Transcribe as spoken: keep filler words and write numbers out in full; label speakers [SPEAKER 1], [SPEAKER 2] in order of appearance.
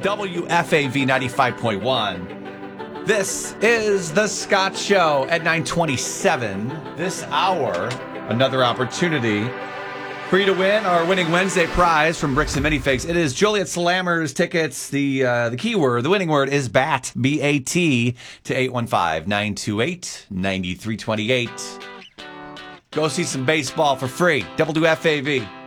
[SPEAKER 1] W F A V ninety-five point one. This is The Scott Show at nine twenty-seven. This hour, another opportunity for you to win our Winning Wednesday prize from Bricks and Minifigs. It is Juliet Slammers tickets. The uh, the keyword, the winning word is BAT, B A T, to eight one five, nine two eight, nine three two eight. Go see some baseball for free. W F A V.